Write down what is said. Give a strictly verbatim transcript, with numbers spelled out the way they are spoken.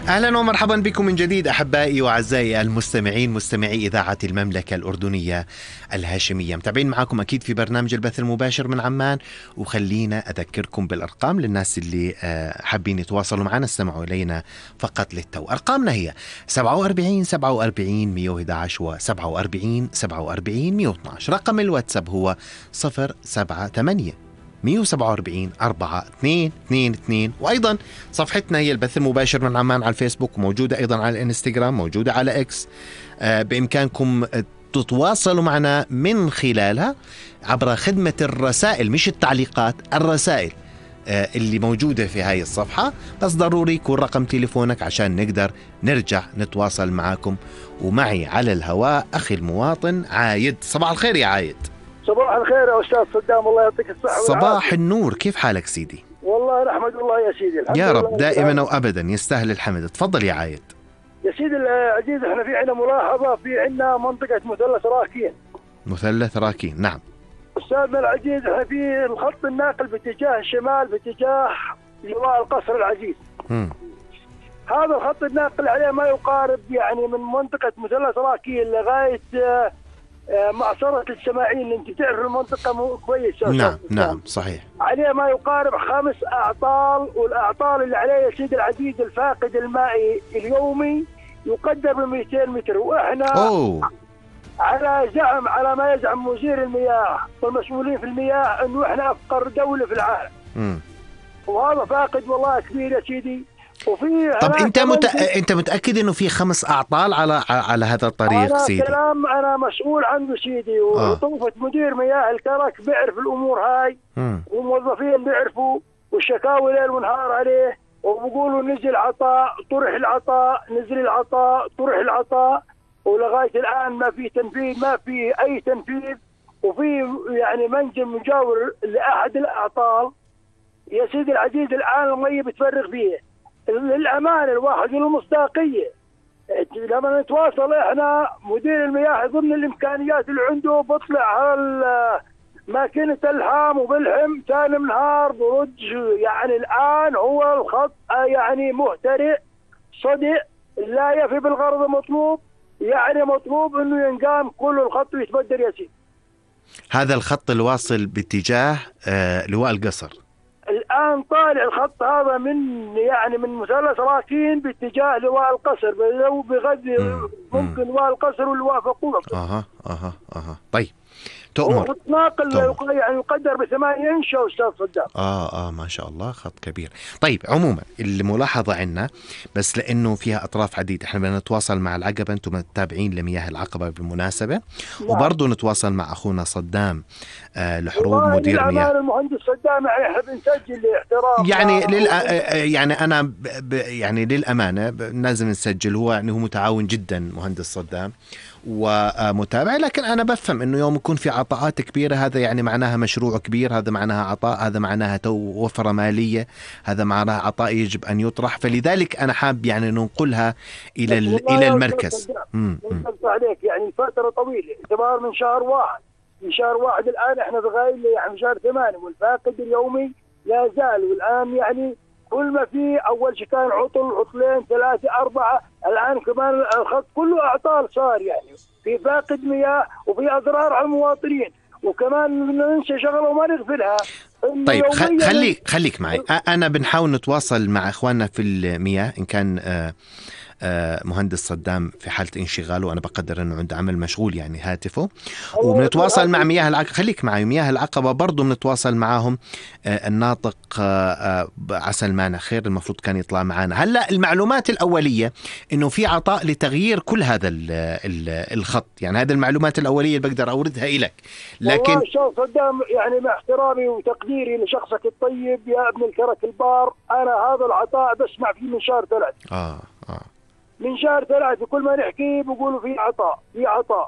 أهلا ومرحبا بكم من جديد أحبائي وأعزائي المستمعين، مستمعي إذاعة المملكة الأردنية الهاشمية. متابعين معكم أكيد في برنامج البث المباشر من عمان، وخلينا أذكركم بالأرقام للناس اللي حابين يتواصلوا معنا، استمعوا إلينا فقط للتو. أرقامنا هي سبعة وأربعين سبعة وأربعين مية وإحدى عشر و سبعة وأربعين سبعة وأربعين مية واثني عشر. رقم الواتساب هو صفر سبعة ثمانية مية وسبعة وأربعين أربعة اثنين اثنين اثنين. وأيضا صفحتنا هي البث المباشر من عمان على الفيسبوك، موجودة أيضا على الانستغرام، موجودة على إكس. آه بإمكانكم تتواصلوا معنا من خلالها عبر خدمة الرسائل، مش التعليقات، الرسائل آه اللي موجودة في هاي الصفحة. بس ضروري يكون رقم تليفونك عشان نقدر نرجع نتواصل معكم. ومعي على الهواء أخي المواطن عايد. صباح الخير يا عايد. صباح الخير يا أستاذ صدام، الله يعطيك الصحة والعافية. صباح النور، كيف حالك سيدي؟ والله نحمد الله يا سيدي، الحمد يا لله رب دائما وأبدا، يستاهل الحمد. تفضل يا عايد. يا سيدي العزيز، احنا في عندنا ملاحظة، في عندنا منطقة مثلث راكين. مثلث راكين، نعم أستاذنا العزيز، احنا في الخط الناقل باتجاه الشمال باتجاه لواء القصر العزيز. مم. هذا الخط الناقل عليه ما يقارب يعني من منطقة مثلث راكين لغاية معصرة السماعين. انت تعرف المنطقة كويس. نعم نعم صحيح. عليه ما يقارب خمس أعطال، والأعطال اللي عليه يا سيدي العزيز الفاقد المائي اليومي يقدر ب مئتين متر. وإحنا أوه. على زعم على ما يزعم وزير المياه والمسؤولين في المياه إنه إحنا أفقر دولة في العالم. م. وهذا فاقد والله كبير يا سيدي. وفي طب انت مت... انت متاكد انه في خمس اعطال على على هذا الطريق أنا سيدي؟ كلام انا مسؤول عنه سيدي، وطوفة مدير مياه الكرك بيعرف الامور هاي، والموظفين بيعرفوا، والشكاوي ليل ونهار عليه، وبقولوا نزل عطاء طرح العطاء نزل العطاء طرح العطاء، ولغايه الان ما في تنفيذ، ما في اي تنفيذ. وفي يعني منزل مجاور لاحد الاعطال يا سيدي العزيز الان المي بتفرغ فيه. للأمانة الواحد والمصداقية لما نتواصل احنا مدير المياه ضمن الامكانيات اللي عنده بطلع على ماكينة الحام وبلحم ثاني نهار برج. يعني الآن هو الخط يعني مهترئ صدئ لا يفي بالغرض مطلوب، يعني مطلوب انه ينقام كل الخط ويتبدل يا سيدي. هذا الخط الواصل باتجاه آه لواء القصر الآن طالع الخط هذا من يعني من مثلث راكين باتجاه لواء القصر، لو بغذي ممكن لواء القصر ولواء فقوع. اها اها اها طيب تؤمر. ناقل يعني يقدر بثمانية انش يا استاذ صدام. اه اه ما شاء الله، خط كبير. طيب عموما الملاحظه عندنا بس لانه فيها اطراف عديده، احنا بدنا نتواصل مع العقبه، انتم متابعين لمياه العقبه بالمناسبه. نعم. وبرضه نتواصل مع اخونا صدام آه لحروب مدير مياه. المهندس صدام يعني احنا بنسجل لاحترام يعني للأ... يعني انا ب... ب... يعني للامانه لازم نسجل. هو يعني هو متعاون جدا مهندس صدام ومتابع، لكن أنا بفهم إنه يوم يكون في عطاءات كبيرة هذا يعني معناها مشروع كبير، هذا معناها عطاء، هذا معناها وفرة مالية، هذا معناها عطاء يجب أن يطرح. فلذلك أنا حاب يعني ننقلها إلى إلى المركز. امم عليك يعني فترة طويلة، اعتبار من شهر واحد من شهر واحد الآن إحنا في غاية يعني شهر ثمانية، والفاقد اليومي لا زال. والآن يعني كل ما فيه أول شيء كان عطل عطلين ثلاثة أربعة، الآن كمان الخط كله أعطال صار، يعني في فاقد مياه وفي أضرار على المواطنين. وكمان ننسى شغلة وما نغفلها. طيب خليك خليك معي، أنا بنحاول نتواصل مع إخواننا في المياه إن كان آه آه مهندس صدام في حالة انشغال، وأنا بقدر أنه عنده عمل مشغول يعني هاتفه، وبنتواصل مع مياه العقبة. خليك معي، مياه العقبة برضو بنتواصل معهم. آه الناطق آه آه عسى المانع خير المفروض كان يطلع معنا. هلأ المعلومات الأولية أنه في عطاء لتغيير كل هذا ال ال الخط، يعني هذه المعلومات الأولية اللي بقدر أوردها إليك. لكن والله شوف صدام، يعني مع احترامي وتقديري لشخصك الطيب يا ابن الكرك البار، أنا هذا العطاء بسمع فيه من شهر ثلاث آه آه من شهر ثلاثة كل ما نحكي بيقولوا في عطاء في عطاء.